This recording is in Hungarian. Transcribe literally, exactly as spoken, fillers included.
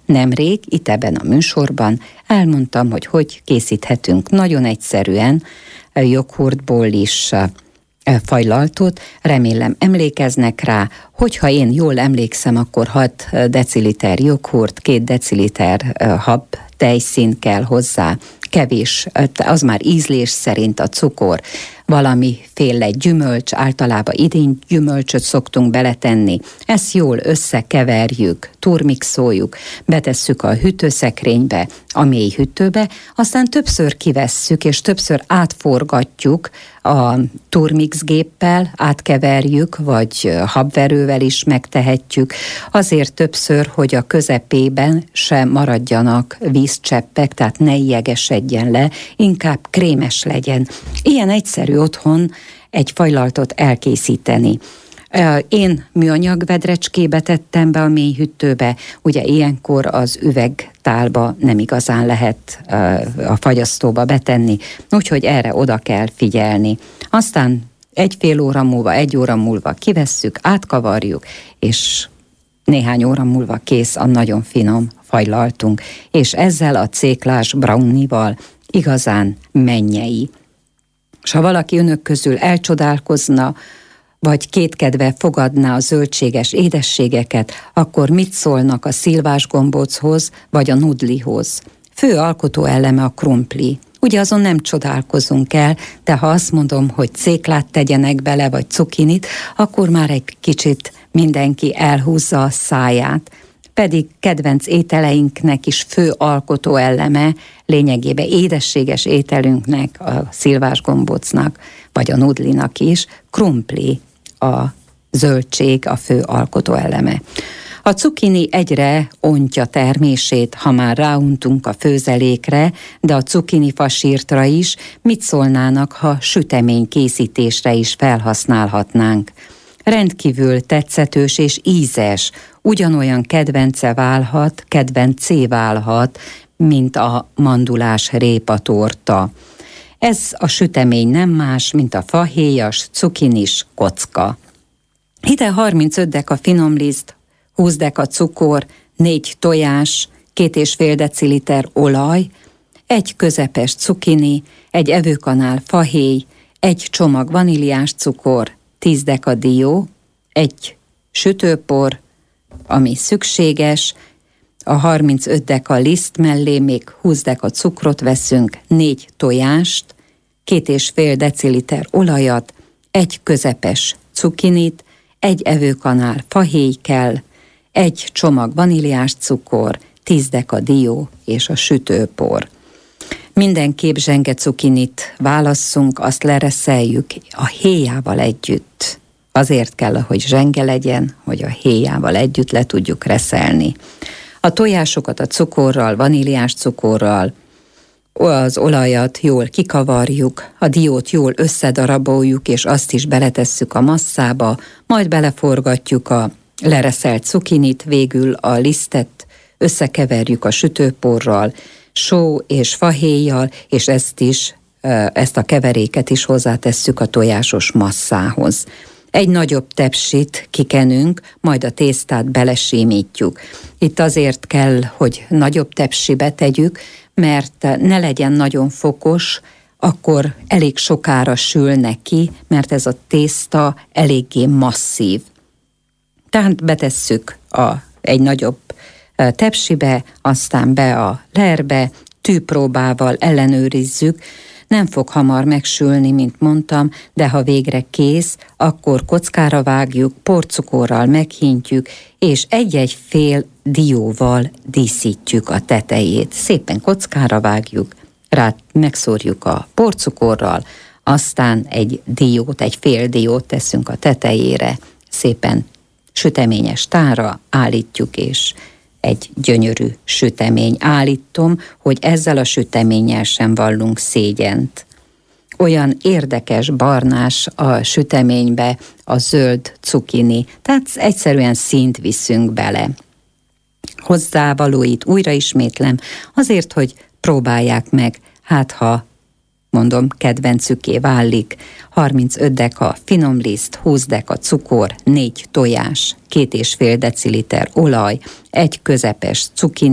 Nemrég itt ebben a műsorban elmondtam, hogy hogy készíthetünk nagyon egyszerűen joghurtból is fajlaltot. Remélem emlékeznek rá, hogyha én jól emlékszem, akkor hat deciliter joghurt, két deciliter hab tejszín kell hozzá, kevés, az már ízlés szerint a cukor, valamiféle gyümölcs, általában idén gyümölcsöt szoktunk beletenni, ezt jól összekeverjük, turmixoljuk, betesszük a hűtőszekrénybe, a mély hűtőbe, aztán többször kivesszük, és többször átforgatjuk a turmix géppel, átkeverjük, vagy habverővel is megtehetjük, azért többször, hogy a közepében se maradjanak vízcseppek, tehát ne ijegesedjen le, inkább krémes legyen. Ilyen egyszerű otthon egy fajlaltot elkészíteni. Én műanyag vedrecskébe tettem be a mély hűtőbe, ugye ilyenkor az üvegtálba nem igazán lehet a fagyasztóba betenni, úgyhogy erre oda kell figyelni. Aztán egy fél óra múlva, egy óra múlva kivesszük, átkavarjuk, és néhány óra múlva kész a nagyon finom fajlaltunk, és ezzel a céklás brownival igazán mennyei. És ha valaki önök közül elcsodálkozna, vagy kétkedve fogadná a zöldséges édességeket, akkor mit szólnak a szilvás gombóchoz, vagy a nudlihoz? Fő alkotó eleme a krumpli. Ugye azon nem csodálkozunk el, de ha azt mondom, hogy céklát tegyenek bele, vagy cukinit, akkor már egy kicsit mindenki elhúzza a száját. Pedig kedvenc ételeinknek is fő alkotó eleme, lényegében édességes ételünknek, a szilvás gombócnak, vagy a nudlinak is, krumpli, a zöldség a fő alkotó eleme. A cukini egyre ontja termését, ha már ráuntunk a főzelékre, de a cukini fasírtra is, mit szólnának, ha sütemény készítésre is felhasználhatnánk. Rendkívül tetszetős és ízes, ugyanolyan kedvence válhat, kedvencé válhat, mint a mandulás répatorta. Ez a sütemény nem más, mint a fahéjas, cukinis kocka. Ide harmincöt deka finomliszt, húsz deka cukor, négy tojás, két és fél deciliter olaj, egy közepes cukini, egy evőkanál fahéj, egy csomag vaníliás cukor, tíz deka dió, egy sütőpor, ami szükséges, a harmincöt deka liszt mellé még húsz deka cukrot veszünk, négy tojást, két és fél deciliter olajat, egy közepes cukinit, egy evőkanál fahéj kell, egy csomag vaníliás cukor, tíz deka dió és a sütőpor. Mindenképp zsenge cukinit válasszunk, azt lereszeljük a héjával együtt. Azért kell, hogy zsenge legyen, hogy a héjával együtt le tudjuk reszelni. A tojásokat a cukorral, vaníliás cukorral, az olajat jól kikavarjuk, a diót jól összedaraboljuk, és azt is beletesszük a masszába, majd beleforgatjuk a lereszelt cukinit, végül a lisztet összekeverjük a sütőporral, só és fahéjjal, és ezt is, ezt a keveréket is hozzátesszük a tojásos masszához. Egy nagyobb tepsit kikenünk, majd a tésztát belesímítjuk. Itt azért kell, hogy nagyobb tepsibe tegyük, mert ne legyen nagyon fokos, akkor elég sokára sül neki, mert ez a tészta eléggé masszív. Tehát betesszük a, egy nagyobb tepsibe, aztán be a lerbe, tűpróbával ellenőrizzük. Nem fog hamar megsülni, mint mondtam, de ha végre kész, akkor kockára vágjuk, porcukorral meghintjük, és egy-egy fél dióval díszítjük a tetejét. Szépen kockára vágjuk, rá megszórjuk a porcukorral, aztán egy diót, egy fél diót teszünk a tetejére, szépen süteményes tálra állítjuk, és egy gyönyörű sütemény. Állítom, hogy ezzel a süteménnyel sem vallunk szégyent. Olyan érdekes barnás a süteménybe a zöld cukini, tehát egyszerűen színt viszünk bele. Hozzávalóit újra ismétlem, azért, hogy próbálják meg, hát ha mondom, kedvencüké válik, harmincöt deka finomliszt, húsz deka cukor, négy tojás, két és fél deciliter olaj, egy közepes cukini,